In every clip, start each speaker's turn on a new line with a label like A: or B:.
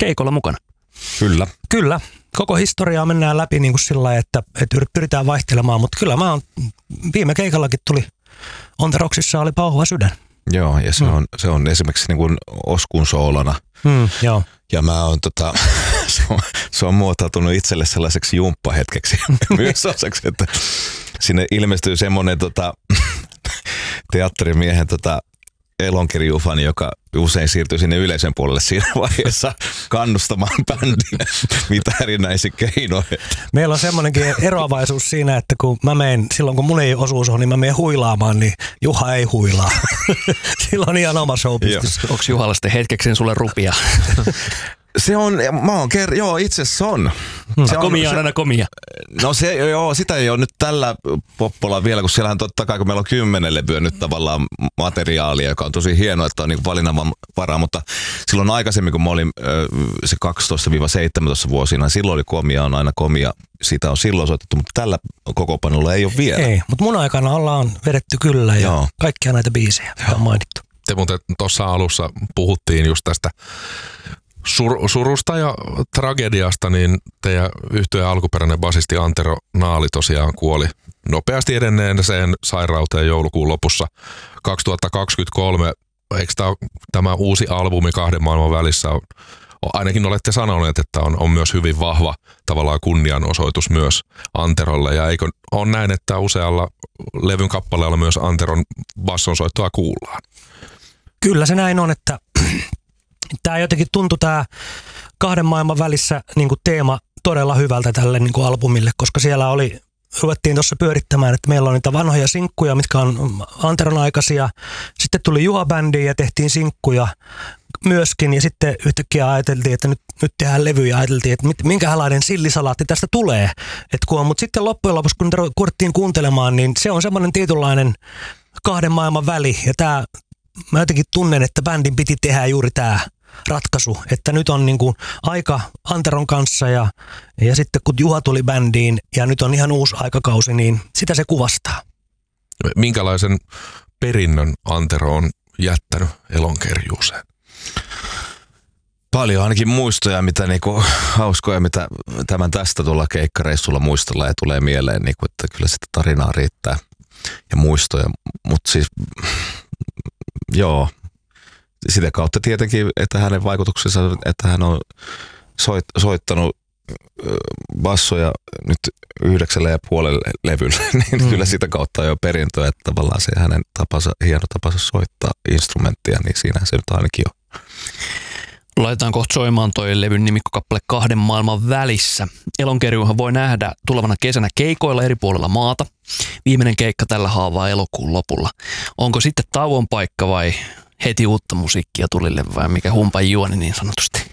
A: keikolla mukana.
B: Kyllä.
C: Kyllä. Koko historiaa mennään läpi niin kuin sillä lailla, että pyritään vaihtelemaan, mutta kyllä viime keikallakin tuli On The Rocksissa oli Pauhuva sydän.
B: Joo, ja se on esimerkiksi niin kuin Oskun soolona.
C: Joo.
B: Ja mä oon se on muotoutunut itselle sellaiseksi jumppahetkeksi myös osaksi, että sinne ilmestyy semmoinen teatterimiehen Elonkirju-fani, joka usein siirtyy sinne yleisön puolelle siinä vaiheessa kannustamaan bändiä mitä erinäisiä keinoja.
C: Meillä on semmoinenkin eroavaisuus siinä, että kun mä menen, silloin kun mun ei osuus on, niin mä menen huilaamaan, niin Juha ei huilaa. Sillä on ihan oma showbistus.
A: Onko Juhalla sitten hetkeksi sulle rupia?
B: Se on, joo, itse asiassa on.
A: Komia on aina komia.
B: No sitä ei ole nyt tällä poppolla vielä, kun siellähän totta kai, kun meillä on 10 levyä nyt tavallaan materiaalia, joka on tosi hienoa, että on niin valinnanvaraa, mutta silloin aikaisemmin, kun mä olin se 12-17 vuosina, silloin oli komia, on aina komia, siitä on silloin soitettu, mutta tällä kokoonpanolla ei ole vielä.
C: Ei, mutta mun aikana ollaan vedetty kyllä ja kaikkia näitä biisejä on mainittu.
D: Te muuten tuossa alussa puhuttiin just tästä surusta ja tragediasta, niin teidän yhtyeen alkuperäinen basisti Antero Naali tosiaan kuoli nopeasti edenneeseen sairauteen joulukuun lopussa 2023. Eikö tämä uusi albumi Kahden maailman välissä ainakin olette sanoneet, että on myös hyvin vahva tavallaan kunnianosoitus myös Anterolle, ja eikö ole näin, että usealla levyn kappaleella myös Anteron bassonsoittoa kuullaan?
C: Kyllä se näin on, että tämä jotenkin tuntui tämä Kahden maailman välissä niin kuin teema todella hyvältä tälle niin kuin albumille, koska siellä ruvettiin tuossa pyörittämään, että meillä on niitä vanhoja sinkkuja, mitkä on Anteron aikaisia. Sitten tuli Juha-bändiin ja tehtiin sinkkuja myöskin, ja sitten yhtäkkiä ajateltiin, että nyt tehdään levyjä, ja ajateltiin, että minkälainen sillisalaatti tästä tulee. Mutta sitten loppujen lopuksi, kun ruvettiin kuuntelemaan, niin se on semmoinen tietynlainen kahden maailman väli, ja mä jotenkin tunnen, että bändin piti tehdä juuri tämä ratkaisu, että nyt on niinku aika Anteron kanssa ja sitten kun Juha tuli bändiin ja nyt on ihan uusi aikakausi, niin sitä se kuvastaa.
D: Minkälaisen perinnön Antero on jättänyt Elonkerjuuseen?
B: Paljon ainakin muistoja, mitä niinku hauskoja, mitä tämän tästä tuolla keikkareissulla muistella ja tulee mieleen, niinku, että kyllä sitä tarinaa riittää ja muistoja, mutta siis joo, sitä kautta tietenkin, että hänen vaikutuksensa, että hän on soittanut bassoja nyt 9,5 levyllä, niin kyllä sitä kautta on jo perintöä, että tavallaan se hänen hieno tapansa soittaa instrumenttia, niin siinä se nyt ainakin on.
A: Laitetaan kohta soimaan toi levyn nimikkokappale Kahden maailman välissä. Elonkerjuuhan voi nähdä tulevana kesänä keikoilla eri puolilla maata. Viimeinen keikka tällä haavaa elokuun lopulla. Onko sitten tauon paikka vai heti uutta musiikkia tulille vai mikä humpan juoni niin sanotusti?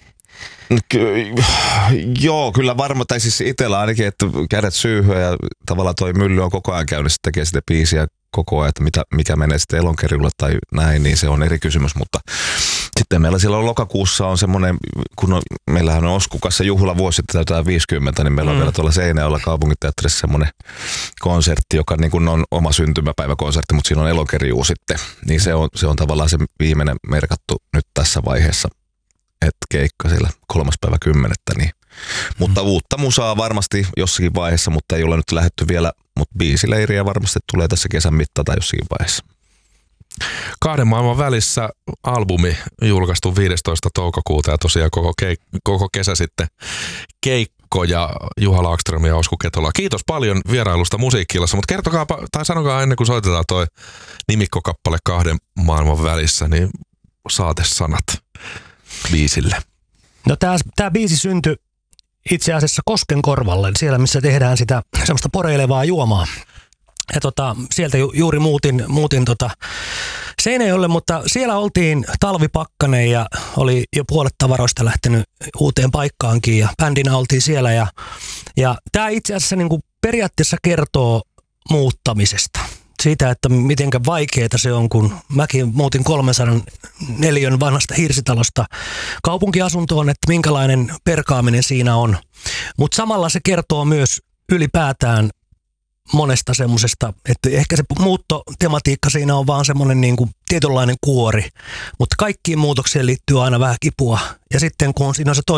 B: Joo, kyllä varmaan, tai siis itsellä ainakin, että kädet syyhyä ja tavallaan toi mylly on koko ajan käynnissä, tekee sitä biisiä koko ajan, että mikä menee sitten Elonkerjuulle tai näin, niin se on eri kysymys, mutta sitten meillä silloin lokakuussa on semmoinen, kun meillähän on Oskukassa juhlavuosi, täytetään 50, niin meillä on vielä tuolla Seinäjoella kaupunginteatterissa semmoinen konsertti, joka niin kuin on oma syntymäpäiväkonsertti, mutta siinä on Elonkerjuu sitten, niin se on tavallaan se viimeinen merkattu nyt tässä vaiheessa, että keikka siellä 3.10. Niin. Mutta uutta musaa varmasti jossakin vaiheessa, mutta ei ole nyt lähdetty vielä, mutta biisileiriä varmasti tulee tässä kesän mittaan tai jossakin vaiheessa.
D: Kahden maailman välissä albumi julkaistu 15. toukokuuta ja tosiaan koko kesä sitten keikkoja Juha Laakström ja Osku Ketola. Kiitos paljon vierailusta Musiikki-illassa, mutta kertokaapa tai sanokaa ennen kuin soitetaan toi nimikkokappale Kahden maailman välissä, niin saatesanat biisille.
C: No tää biisi syntyi itse asiassa Koskenkorvalle, siellä missä tehdään sitä semmoista poreilevaa juomaa. Ja sieltä juuri muutin Seinäjoelle, mutta siellä oltiin talvipakkanen ja oli jo puolet tavaroista lähtenyt uuteen paikkaankin ja bändinä oltiin siellä. Ja tämä itse asiassa niin kuin periaatteessa kertoo muuttamisesta. Siitä, että miten vaikeaa se on, kun mäkin muutin 304 vanhasta hirsitalosta kaupunkiasuntoon, että minkälainen perkaaminen siinä on. Mutta samalla se kertoo myös ylipäätään monesta semmoisesta, että ehkä se muuttotematiikka siinä on vaan semmoinen niin kuin tietynlainen kuori, mutta kaikkiin muutoksiin liittyy aina vähän kipua. Ja sitten kun siinä on se